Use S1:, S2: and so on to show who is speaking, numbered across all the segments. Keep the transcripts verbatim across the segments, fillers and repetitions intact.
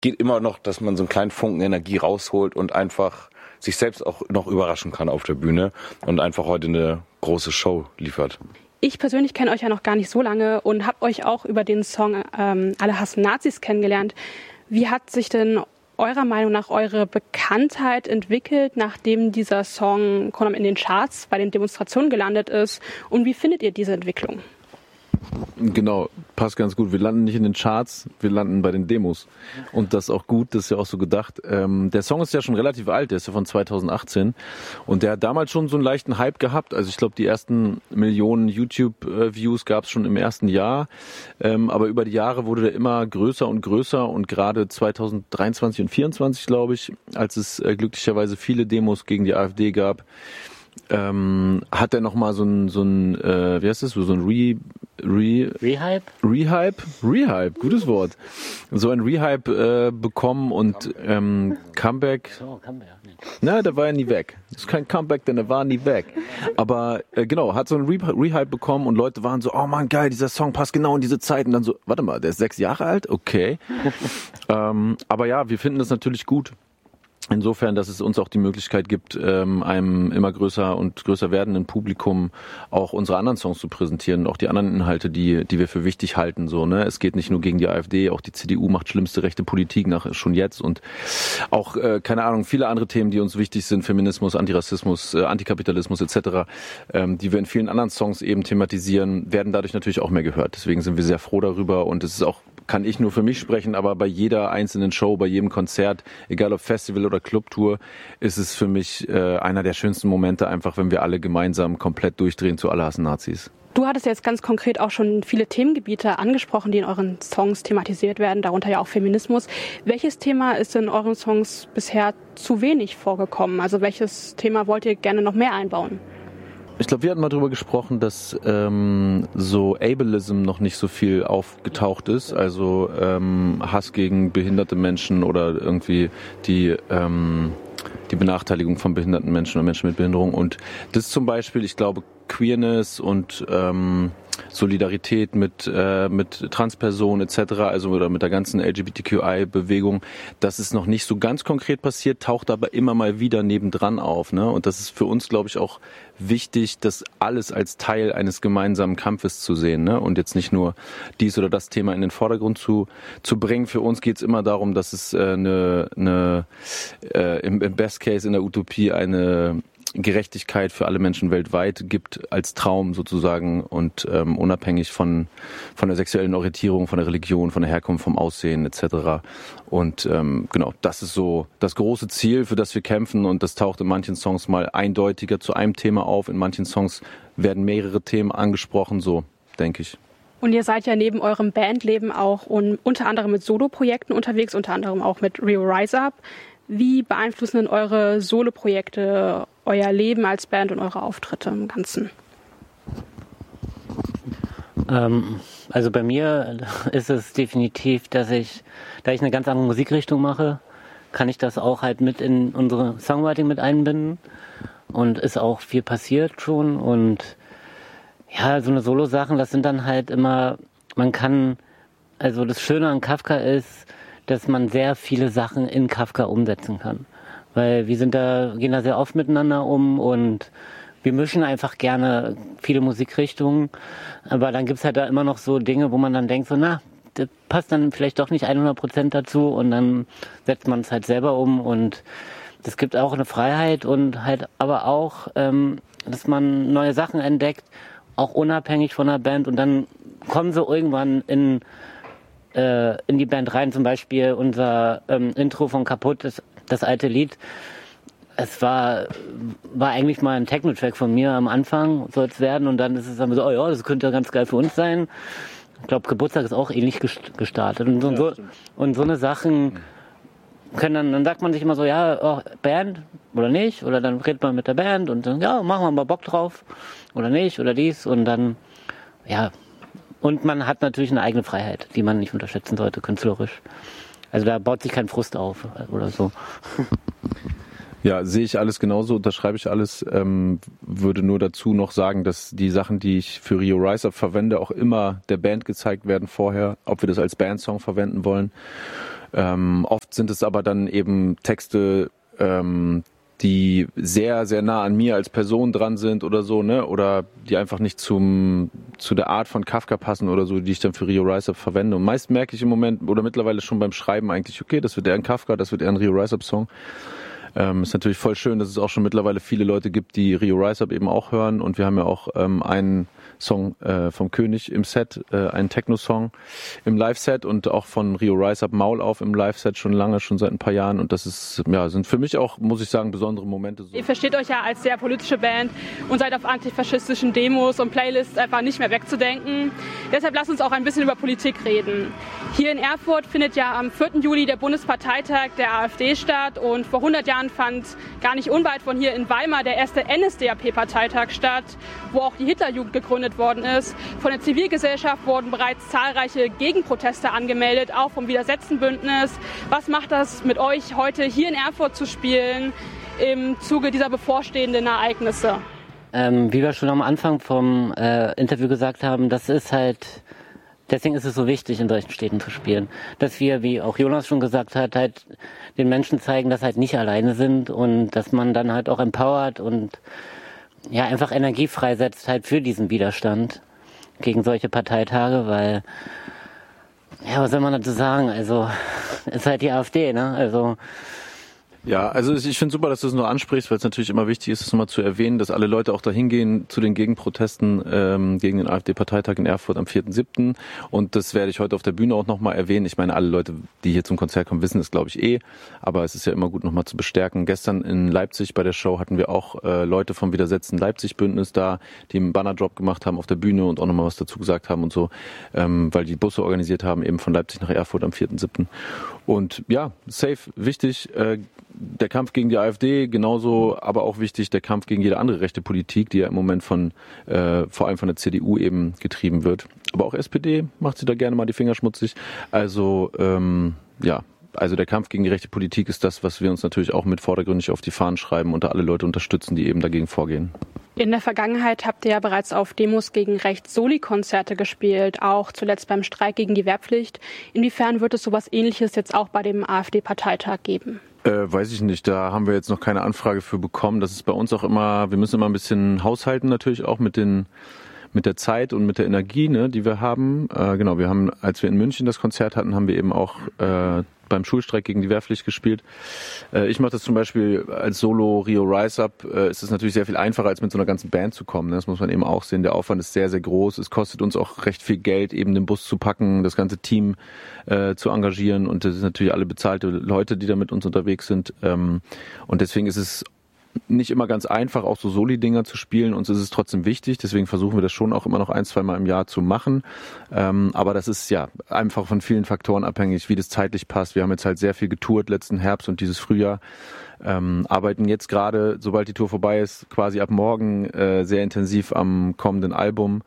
S1: geht immer noch, dass man so einen kleinen Funken Energie rausholt und einfach sich selbst auch noch überraschen kann auf der Bühne und einfach heute eine große Show liefert.
S2: Ich persönlich kenne euch ja noch gar nicht so lange und habe euch auch über den Song ähm, Alle hassen Nazis kennengelernt. Wie hat sich denn eurer Meinung nach eure Bekanntheit entwickelt, nachdem dieser Song in den Charts bei den Demonstrationen gelandet ist? Und wie findet ihr diese Entwicklung?
S3: Genau, passt ganz gut. Wir landen nicht in den Charts, wir landen bei den Demos. Und das ist auch gut, das ist ja auch so gedacht. Ähm, der Song ist ja schon relativ alt, der ist ja von zweitausendachtzehn. Und der hat damals schon so einen leichten Hype gehabt. Also ich glaube, die ersten Millionen YouTube-Views gab es schon im ersten Jahr. Ähm, aber über die Jahre wurde der immer größer und größer. Und gerade zweitausenddreiundzwanzig und vierundzwanzig, glaube ich, als es äh, glücklicherweise viele Demos gegen die AfD gab, Ähm, hat er nochmal so ein, so ein äh, wie heißt das, so ein Re, Re,
S4: Rehype?
S3: Rehype? Rehype, gutes Wort. So ein Rehype äh, bekommen und ähm, Comeback.
S4: So, Comeback.
S3: Na, der war ja nie weg. Das ist kein Comeback, denn er war nie weg. Aber äh, genau, hat so ein Re- Rehype bekommen und Leute waren so, oh man, geil, dieser Song passt genau in diese Zeit. Und dann so, warte mal, der ist sechs Jahre alt? Okay. ähm, aber ja, wir finden das natürlich gut. Insofern, dass es uns auch die Möglichkeit gibt, ähm, einem immer größer und größer werdenden Publikum auch unsere anderen Songs zu präsentieren, auch die anderen Inhalte, die die wir für wichtig halten. So, ne, es geht nicht nur gegen die AfD, auch die C D U macht schlimmste rechte Politik nach schon jetzt und auch äh, keine Ahnung viele andere Themen, die uns wichtig sind, Feminismus, Antirassismus, äh, Antikapitalismus et cetera, ähm, die wir in vielen anderen Songs eben thematisieren, werden dadurch natürlich auch mehr gehört. Deswegen sind wir sehr froh darüber und es ist auch, kann ich nur für mich sprechen, aber bei jeder einzelnen Show, bei jedem Konzert, egal ob Festival oder Clubtour, ist es für mich äh, einer der schönsten Momente, einfach wenn wir alle gemeinsam komplett durchdrehen zu Alle hassen Nazis.
S2: Du hattest jetzt ganz konkret auch schon viele Themengebiete angesprochen, die in euren Songs thematisiert werden, darunter ja auch Feminismus. Welches Thema ist in euren Songs bisher zu wenig vorgekommen? Also welches Thema wollt ihr gerne noch mehr einbauen?
S3: Ich glaube, wir hatten mal darüber gesprochen, dass ähm, so Ableism noch nicht so viel aufgetaucht ist, also ähm, Hass gegen behinderte Menschen oder irgendwie die ähm, die Benachteiligung von behinderten Menschen und Menschen mit Behinderung. Und das zum Beispiel, ich glaube, Queerness und ähm, Solidarität mit äh, mit Transpersonen et cetera, also oder mit der ganzen L G B T Q I-Bewegung, das ist noch nicht so ganz konkret passiert, taucht aber immer mal wieder nebendran auf, ne? Und das ist für uns, glaube ich, auch wichtig, das alles als Teil eines gemeinsamen Kampfes zu sehen, ne? Und jetzt nicht nur dies oder das Thema in den Vordergrund zu zu bringen. Für uns geht es immer darum, dass es äh, eine, eine äh, im, im Best Case in der Utopie eine Gerechtigkeit für alle Menschen weltweit gibt als Traum sozusagen und ähm, unabhängig von von der sexuellen Orientierung, von der Religion, von der Herkunft, vom Aussehen et cetera. Und ähm, genau, das ist so das große Ziel, für das wir kämpfen und das taucht in manchen Songs mal eindeutiger zu einem Thema auf, in manchen Songs werden mehrere Themen angesprochen, so denke ich.
S2: Und ihr seid ja neben eurem Bandleben auch un- unter anderem mit Soloprojekten unterwegs, unter anderem auch mit Rio Rise Up. Wie beeinflussen denn eure Soloprojekte euer Leben als Band und eure Auftritte im Ganzen?
S4: Ähm, also bei mir ist es definitiv, dass ich, da ich eine ganz andere Musikrichtung mache, kann ich das auch halt mit in unsere Songwriting mit einbinden und ist auch viel passiert schon und ja, so eine Solo-Sachen, das sind dann halt immer, man kann, also das Schöne an Kafka ist, dass man sehr viele Sachen in Kafka umsetzen kann. Weil wir sind da, gehen da sehr oft miteinander um und wir mischen einfach gerne viele Musikrichtungen. Aber dann gibt's halt da immer noch so Dinge, wo man dann denkt, so na, das passt dann vielleicht doch nicht hundert Prozent dazu und dann setzt man es halt selber um und das gibt auch eine Freiheit und halt aber auch, ähm, dass man neue Sachen entdeckt, auch unabhängig von der Band und dann kommen sie irgendwann in in die Band rein, zum Beispiel unser ähm, Intro von Kaputt, das, das alte Lied. Es war war eigentlich mal ein Techno-Track von mir am Anfang, soll es werden, und dann ist es dann so, oh ja, das könnte ja ganz geil für uns sein. Ich glaube, Geburtstag ist auch ähnlich gestartet. Und so, ja, so, und so eine Sachen können dann, dann sagt man sich immer so, ja, oh, Band oder nicht, oder dann redet man mit der Band und dann, ja, machen wir mal Bock drauf oder nicht, oder dies, und dann, ja, und man hat natürlich eine eigene Freiheit, die man nicht unterschätzen sollte, künstlerisch. Also da baut sich kein Frust auf oder so.
S3: Ja, sehe ich alles genauso, unterschreibe ich alles. Ähm, würde nur dazu noch sagen, dass die Sachen, die ich für Rio Rise Up verwende, auch immer der Band gezeigt werden vorher, ob wir das als Bandsong verwenden wollen. Ähm, oft sind es aber dann eben Texte, ähm, die sehr, sehr nah an mir als Person dran sind oder so, ne? Oder die einfach nicht zum zu der Art von Kafka passen oder so, die ich dann für Rio Rise Up verwende. Und meist merke ich im Moment oder mittlerweile schon beim Schreiben eigentlich, okay, das wird eher ein Kafka, das wird eher ein Rio Rise Up Song. Ähm, ist natürlich voll schön, dass es auch schon mittlerweile viele Leute gibt, die Rio Rise Up eben auch hören. Und wir haben ja auch ähm, einen Song äh, vom König im Set, äh, einen Techno-Song im Live-Set und auch von Rio Rise Up Maul auf im Live-Set schon lange, schon seit ein paar Jahren. Und das ist, ja, sind für mich auch, muss ich sagen, besondere Momente. So.
S2: Ihr versteht euch ja als sehr politische Band und seid auf antifaschistischen Demos und Playlists einfach nicht mehr wegzudenken. Deshalb lasst uns auch ein bisschen über Politik reden. Hier in Erfurt findet ja am vierten Juli der Bundesparteitag der AfD statt und vor hundert Jahren fand gar nicht unweit von hier in Weimar der erste N S D A P-Parteitag statt, wo auch die Hitlerjugend gegründet worden ist. Von der Zivilgesellschaft wurden bereits zahlreiche Gegenproteste angemeldet, auch vom Widersetzenbündnis. Was macht das mit euch, heute hier in Erfurt zu spielen, im Zuge dieser bevorstehenden Ereignisse?
S4: Ähm, wie wir schon am Anfang vom äh, Interview gesagt haben, das ist halt, deswegen ist es so wichtig, in solchen Städten zu spielen. Dass wir, wie auch Jonas schon gesagt hat, halt den Menschen zeigen, dass halt nicht alleine sind und dass man dann halt auch empowert und ja einfach Energie freisetzt halt für diesen Widerstand gegen solche Parteitage, weil, ja, was soll man dazu sagen? Also, ist halt die AfD, ne? Also,
S3: Ja, also ich finde super, dass du es nur ansprichst, weil es natürlich immer wichtig ist, es nochmal zu erwähnen, dass alle Leute auch dahin gehen zu den Gegenprotesten ähm, gegen den AfD-Parteitag in Erfurt am vierten siebten Und das werde ich heute auf der Bühne auch nochmal erwähnen. Ich meine, alle Leute, die hier zum Konzert kommen, wissen es, glaube ich, eh. Aber es ist ja immer gut, nochmal zu bestärken. Gestern in Leipzig bei der Show hatten wir auch äh, Leute vom Widersetzen Leipzig-Bündnis da, die einen Bannerdrop gemacht haben auf der Bühne und auch nochmal was dazu gesagt haben und so, ähm, weil die Busse organisiert haben, eben von Leipzig nach Erfurt am vierten siebten Und ja, safe, wichtig, äh, der Kampf gegen die AfD, genauso aber auch wichtig der Kampf gegen jede andere rechte Politik, die ja im Moment von äh, vor allem von der C D U eben getrieben wird. Aber auch S P D macht sie da gerne mal die Finger schmutzig. Also ähm, ja, also der Kampf gegen die rechte Politik ist das, was wir uns natürlich auch mit vordergründig auf die Fahnen schreiben und da alle Leute unterstützen, die eben dagegen vorgehen.
S2: In der Vergangenheit habt ihr ja bereits auf Demos gegen rechts Soli-Konzerte gespielt, auch zuletzt beim Streik gegen die Wehrpflicht. Inwiefern wird es sowas Ähnliches jetzt auch bei dem AfD-Parteitag geben?
S3: Äh, weiß ich nicht, da haben wir jetzt noch keine Anfrage für bekommen. Das ist bei uns auch immer, wir müssen immer ein bisschen haushalten natürlich auch mit den mit der Zeit und mit der Energie, ne, die wir haben. Äh, genau, wir haben, als wir in München das Konzert hatten, haben wir eben auch äh, beim Schulstreik gegen die Wehrpflicht gespielt. Äh, ich mache das zum Beispiel als Solo Rio Rise Up. Äh, ist es natürlich sehr viel einfacher, als mit so einer ganzen Band zu kommen. Ne? Das muss man eben auch sehen. Der Aufwand ist sehr, sehr groß. Es kostet uns auch recht viel Geld, eben den Bus zu packen, das ganze Team äh, zu engagieren. Und das sind natürlich alle bezahlte Leute, die da mit uns unterwegs sind. Ähm, und deswegen ist es nicht immer ganz einfach, auch so Soli-Dinger zu spielen. Uns ist es trotzdem wichtig, deswegen versuchen wir das schon auch immer noch ein, zwei Mal im Jahr zu machen. Ähm, aber das ist ja einfach von vielen Faktoren abhängig, wie das zeitlich passt. Wir haben jetzt halt sehr viel getourt letzten Herbst und dieses Frühjahr. Ähm, arbeiten jetzt gerade, sobald die Tour vorbei ist, quasi ab morgen äh, sehr intensiv am kommenden Album.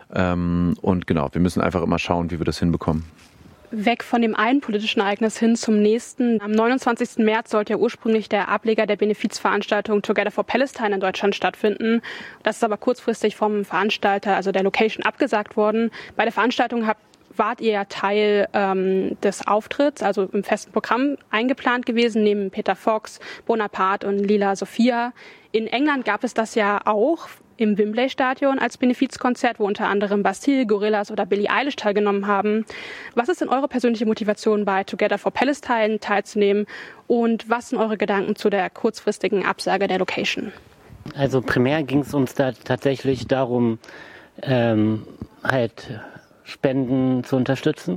S3: Ähm, und genau, wir müssen einfach immer schauen, wie wir das hinbekommen.
S2: Weg von dem einen politischen Ereignis hin zum nächsten. Am neunundzwanzigsten März sollte ja ursprünglich der Ableger der Benefizveranstaltung Together for Palestine in Deutschland stattfinden. Das ist aber kurzfristig vom Veranstalter, also der Location, abgesagt worden. Bei der Veranstaltung habt wart ihr ja Teil ähm, des Auftritts, also im festen Programm eingeplant gewesen, neben Peter Fox, Bonaparte und Lila Sophia. In England gab es das ja auch im Wembley-Stadion als Benefizkonzert, wo unter anderem Bastille, Gorillaz oder Billie Eilish teilgenommen haben. Was ist denn eure persönliche Motivation, bei Together for Palestine teilzunehmen und was sind eure Gedanken zu der kurzfristigen Absage der Location?
S4: Also primär ging es uns da tatsächlich darum, ähm, halt Spenden zu unterstützen.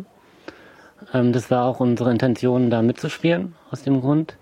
S4: Ähm, das war auch unsere Intention, da mitzuspielen, aus dem Grund.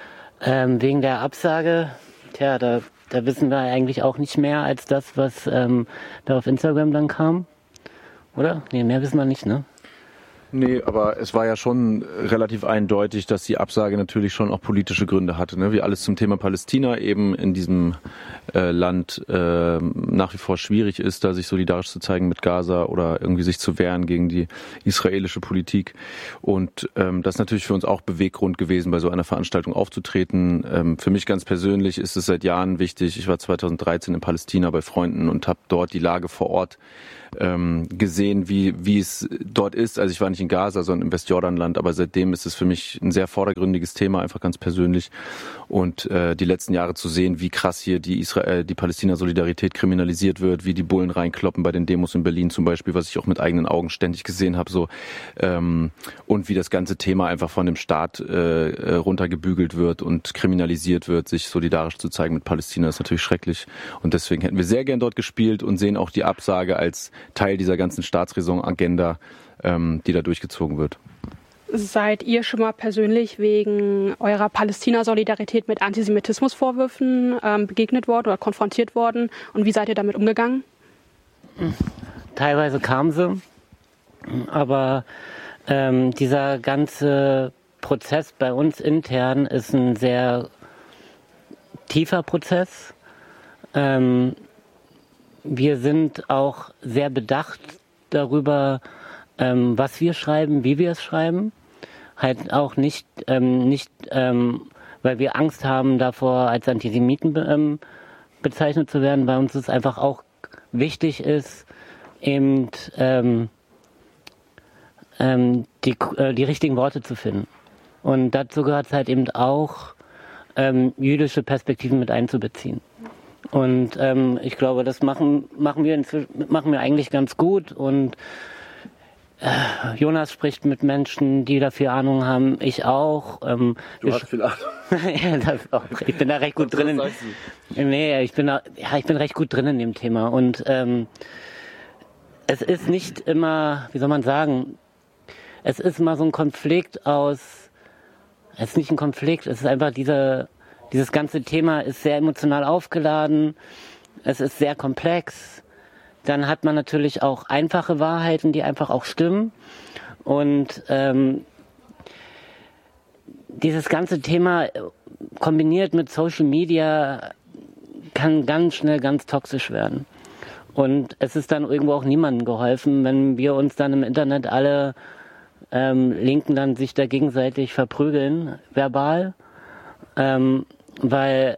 S4: Ähm, wegen der Absage, tja, da, da wissen wir eigentlich auch nicht mehr als das, was ähm, da auf Instagram dann kam. Oder? Nee, mehr wissen wir nicht, ne?
S3: Nee, aber es war ja schon relativ eindeutig, dass die Absage natürlich schon auch politische Gründe hatte. Ne? Wie alles zum Thema Palästina eben in diesem äh, Land äh, nach wie vor schwierig ist, da sich solidarisch zu zeigen mit Gaza oder irgendwie sich zu wehren gegen die israelische Politik. Und ähm, das ist natürlich für uns auch Beweggrund gewesen, bei so einer Veranstaltung aufzutreten. Ähm, für mich ganz persönlich ist es seit Jahren wichtig. Ich war zweitausenddreizehn in Palästina bei Freunden und habe dort die Lage vor Ort ähm, gesehen, wie wie es dort ist. Also ich war nicht in Gaza, sondern im Westjordanland, aber seitdem ist es für mich ein sehr vordergründiges Thema, einfach ganz persönlich. Und äh, die letzten Jahre zu sehen, wie krass hier die Israel, die Palästina-Solidarität kriminalisiert wird, wie die Bullen reinkloppen bei den Demos in Berlin zum Beispiel, was ich auch mit eigenen Augen ständig gesehen habe, so ähm, und wie das ganze Thema einfach von dem Staat äh, runtergebügelt wird und kriminalisiert wird, sich solidarisch zu zeigen mit Palästina, ist natürlich schrecklich. Und deswegen hätten wir sehr gern dort gespielt und sehen auch die Absage als Teil dieser ganzen Staatsräson-Agenda, ähm, die da durchgezogen wird.
S2: Seid ihr schon mal persönlich wegen eurer Palästina-Solidarität mit Antisemitismusvorwürfen ähm, begegnet worden oder konfrontiert worden? Und wie seid ihr damit umgegangen?
S4: Teilweise kam sie, aber ähm, dieser ganze Prozess bei uns intern ist ein sehr tiefer Prozess. Ähm, wir sind auch sehr bedacht darüber, ähm, was wir schreiben, wie wir es schreiben. Halt auch nicht, ähm, nicht ähm, weil wir Angst haben davor, als Antisemiten be- ähm, bezeichnet zu werden, weil uns es einfach auch wichtig ist, eben ähm, ähm, die, äh, die richtigen Worte zu finden. Und dazu gehört es halt eben auch, ähm, jüdische Perspektiven mit einzubeziehen. Und ähm, ich glaube, das machen, machen, wir inzwischen, machen wir eigentlich ganz gut. Und äh, Jonas spricht mit Menschen, die dafür Ahnung haben. Ich auch. Ähm,
S3: du hast viel Ahnung.
S4: Ja, das auch. Ich bin da recht gut drin. Nee, ich bin da, ja, ich bin recht gut drin in dem Thema. Und ähm, es ist nicht immer, wie soll man sagen, es ist immer so ein Konflikt aus, es ist nicht ein Konflikt, es ist einfach diese, dieses ganze Thema ist sehr emotional aufgeladen, es ist sehr komplex. Dann hat man natürlich auch einfache Wahrheiten, die einfach auch stimmen. Und ähm, dieses ganze Thema kombiniert mit Social Media kann ganz schnell ganz toxisch werden. Und es ist dann irgendwo auch niemandem geholfen, wenn wir uns dann im Internet alle ähm, Linken dann sich da gegenseitig verprügeln, verbal. Ähm, weil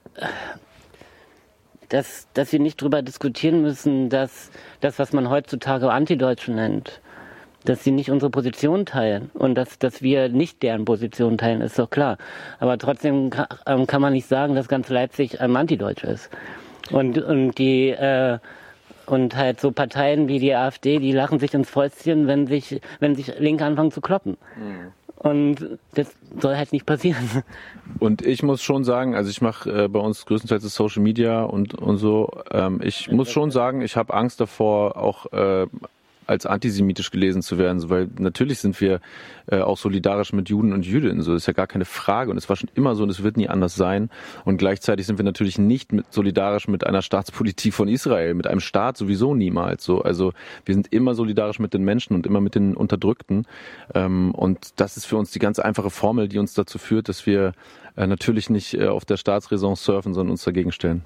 S4: dass, dass wir nicht drüber diskutieren müssen, dass das, was man heutzutage Antideutsche nennt, dass sie nicht unsere Position teilen und dass, dass wir nicht deren Position teilen, ist doch klar. Aber trotzdem kann, ähm, kann man nicht sagen, dass ganz Leipzig ähm, Antideutsch ist. Und, und die äh, und halt so Parteien wie die AfD, die lachen sich ins Fäustchen, wenn sich, wenn sich Linke anfangen zu kloppen. Mhm. Und das soll halt nicht passieren.
S3: Und ich muss schon sagen, also ich mache äh, bei uns größtenteils das Social Media und, und so. Ähm, ich muss schon sagen, ich habe Angst davor, auch äh, als antisemitisch gelesen zu werden, so, weil natürlich sind wir äh, auch solidarisch mit Juden und Jüdinnen, so ist ja gar keine Frage und es war schon immer so und es wird nie anders sein und gleichzeitig sind wir natürlich nicht mit, solidarisch mit einer Staatspolitik von Israel, mit einem Staat sowieso niemals so, also wir sind immer solidarisch mit den Menschen und immer mit den Unterdrückten ähm, und das ist für uns die ganz einfache Formel, die uns dazu führt, dass wir äh, natürlich nicht äh, auf der Staatsräson surfen, sondern uns dagegen stellen.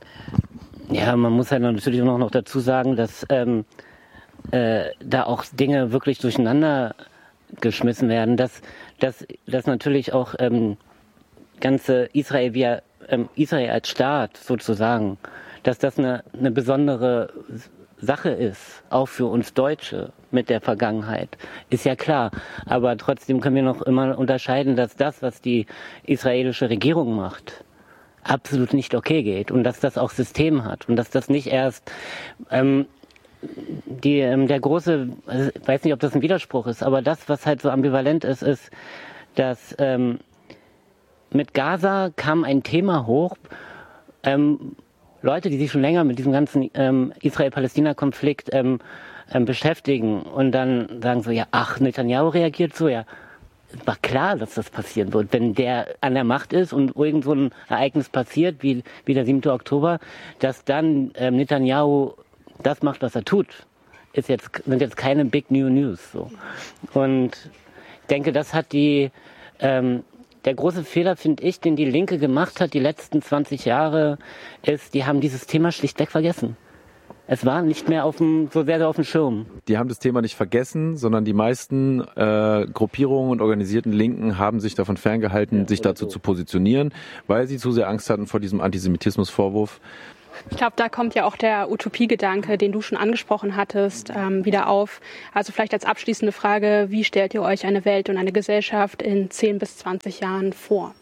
S4: Ja, man muss halt natürlich auch noch dazu sagen, dass ähm, Äh, da auch Dinge wirklich durcheinander geschmissen werden, dass, dass, dass natürlich auch ähm, ganze Israel, wie, ähm, Israel als Staat sozusagen, dass das eine, eine besondere Sache ist, auch für uns Deutsche mit der Vergangenheit, ist ja klar. Aber trotzdem können wir noch immer unterscheiden, dass das, was die israelische Regierung macht, absolut nicht okay geht und dass das auch System hat und dass das nicht erst ähm, Die, ähm, der große, also ich weiß nicht, ob das ein Widerspruch ist, aber das, was halt so ambivalent ist, ist, dass ähm, mit Gaza kam ein Thema hoch, ähm, Leute, die sich schon länger mit diesem ganzen ähm, Israel-Palästina-Konflikt ähm, ähm, beschäftigen und dann sagen so, ja, ach, Netanyahu reagiert so, ja, war klar, dass das passieren wird. Wenn der an der Macht ist und irgend so ein Ereignis passiert, wie, wie der siebte Oktober, dass dann ähm, Netanyahu das macht, was er tut, ist jetzt, sind jetzt keine Big New News. So. Und ich denke, das hat die, ähm, der große Fehler, finde ich, den die Linke gemacht hat die letzten zwanzig Jahre, ist, die haben dieses Thema schlichtweg vergessen. Es war nicht mehr auf dem, so sehr auf dem Schirm.
S3: Die haben das Thema nicht vergessen, sondern die meisten äh, Gruppierungen und organisierten Linken haben sich davon ferngehalten, ja, sich dazu so. zu positionieren, weil sie zu sehr Angst hatten vor diesem Antisemitismusvorwurf.
S2: Ich glaube, da kommt ja auch der Utopiegedanke, den du schon angesprochen hattest, ähm, wieder auf. Also vielleicht als abschließende Frage, wie stellt ihr euch eine Welt und eine Gesellschaft in zehn bis zwanzig Jahren vor?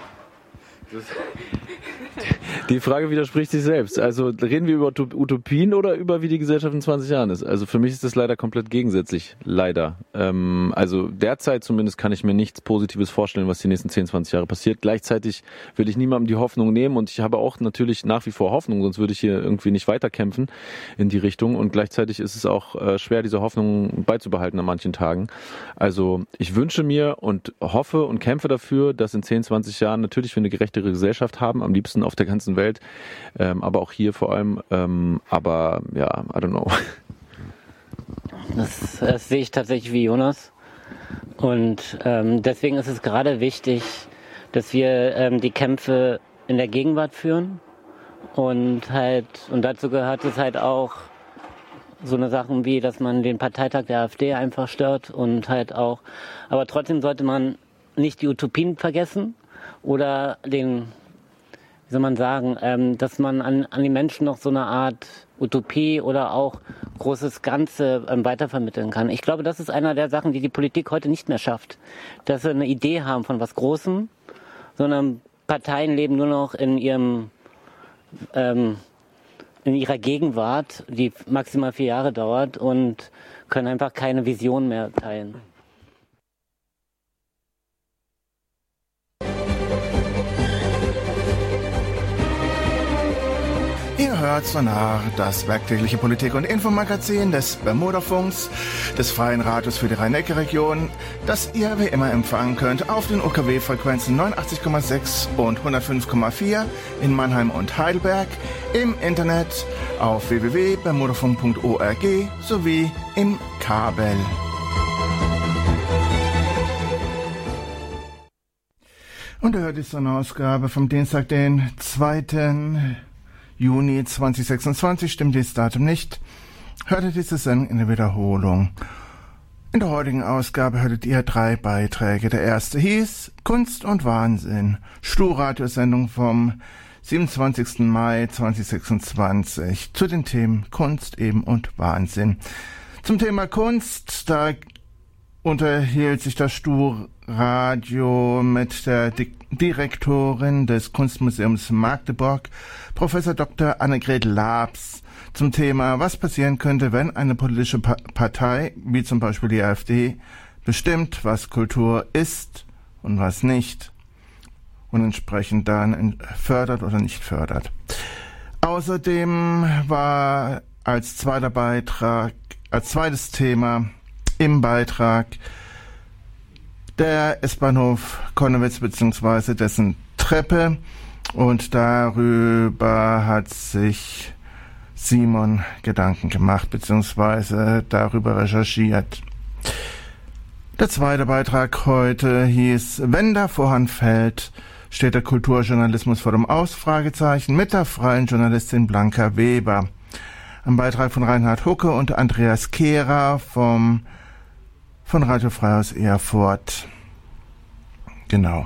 S3: Die Frage widerspricht sich selbst. Also reden wir über Utopien oder über wie die Gesellschaft in zwanzig Jahren ist? Also für mich ist das leider komplett gegensätzlich. Leider. Ähm, also derzeit zumindest kann ich mir nichts Positives vorstellen, was die nächsten zehn, zwanzig Jahre passiert. Gleichzeitig will ich niemandem die Hoffnung nehmen und ich habe auch natürlich nach wie vor Hoffnung, sonst würde ich hier irgendwie nicht weiterkämpfen in die Richtung. Und gleichzeitig ist es auch äh, schwer, diese Hoffnung beizubehalten an manchen Tagen. Also ich wünsche mir und hoffe und kämpfe dafür, dass in zehn, zwanzig Jahren natürlich wir eine gerechtere Gesellschaft haben, am liebsten auf der ganzen Welt, ähm, aber auch hier vor allem. Ähm, aber ja, I don't know.
S4: Das, das sehe ich tatsächlich wie Jonas. Und ähm, deswegen ist es gerade wichtig, dass wir ähm, die Kämpfe in der Gegenwart führen. Und halt, und dazu gehört es halt auch so eine Sachen wie, dass man den Parteitag der AfD einfach stört und halt auch, aber trotzdem sollte man nicht die Utopien vergessen oder den, wie soll man sagen, ähm, dass man an, an die Menschen noch so eine Art Utopie oder auch großes Ganze ähm, weitervermitteln kann. Ich glaube, das ist einer der Sachen, die die Politik heute nicht mehr schafft. Dass sie eine Idee haben von was Großem, sondern Parteien leben nur noch in ihrem ähm, in ihrer Gegenwart, die maximal vier Jahre dauert und können einfach keine Vision mehr teilen.
S5: Ihr hört Sonar, das werktägliche Politik- und Infomagazin des Bermudafunks, des Freien Radios für die Rhein-Neckar-Region, das ihr wie immer empfangen könnt auf den U K W-Frequenzen neunundachtzig Komma sechs und hundertfünf Komma vier in Mannheim und Heidelberg, im Internet auf w w w punkt bermudafunk punkt org sowie im Kabel. Und ihr hört die Sonderausgabe vom Dienstag, den zweiten Juni zweitausendsechsundzwanzig, stimmt dieses Datum nicht. Hörtet diese Sendung in der Wiederholung. In der heutigen Ausgabe hörtet ihr drei Beiträge. Der erste hieß Kunst und Wahnsinn, Stu-Radiosendung vom siebenundzwanzigsten Mai zweitausendsechsundzwanzig zu den Themen Kunst eben und Wahnsinn. Zum Thema Kunst, da unterhielt sich das Stu-Radio mit der Di- Direktorin des Kunstmuseums Magdeburg, Professor Doktor Annegret Labs, zum Thema, was passieren könnte, wenn eine politische pa- Partei, wie zum Beispiel die AfD, bestimmt, was Kultur ist und was nicht und entsprechend dann fördert oder nicht fördert. Außerdem war als zweiter Beitrag, als zweites Thema im Beitrag der S-Bahnhof Konnewitz bzw. dessen Treppe, und darüber hat sich Simon Gedanken gemacht bzw. darüber recherchiert. Der zweite Beitrag heute hieß, wenn der Vorhang fällt, steht der Kulturjournalismus vor dem Ausfragezeichen mit der freien Journalistin Blanca Weber. Ein Beitrag von Reinhard Hucke und Andreas Kehrer vom von Radio Frei aus Erfurt. Genau.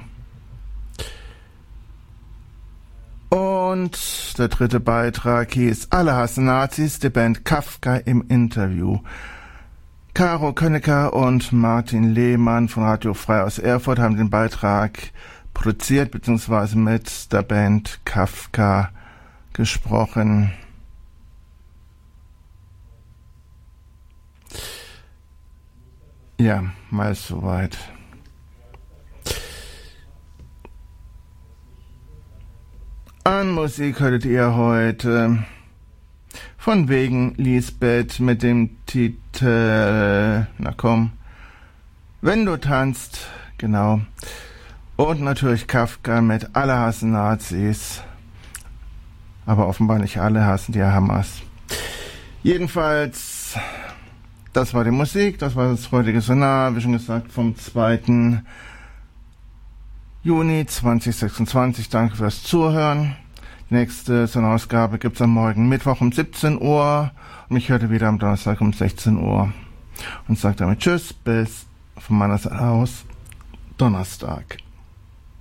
S5: Und der dritte Beitrag hieß Alle hassen Nazis, die Band Kafka im Interview. Caro Könnecker und Martin Lehmann von Radio Frei aus Erfurt haben den Beitrag produziert bzw. mit der Band Kafka gesprochen. Ja, mal soweit. An Musik hörtet ihr heute von wegen Lisbeth mit dem Titel, na komm, Wenn du tanzt, genau. Und natürlich Kafka mit Alle hassen Nazis. Aber offenbar nicht alle hassen die Hamas. Jedenfalls Das war die Musik, das war das heutige Sonar, wie schon gesagt, vom zweiten Juni zweitausendsechsundzwanzig. Danke fürs Zuhören. Die nächste Sonarausgabe gibt es am morgen Mittwoch um siebzehn Uhr und mich hört ihr wieder am Donnerstag um sechzehn Uhr. Und sagt damit Tschüss, bis von meiner Seite aus Donnerstag.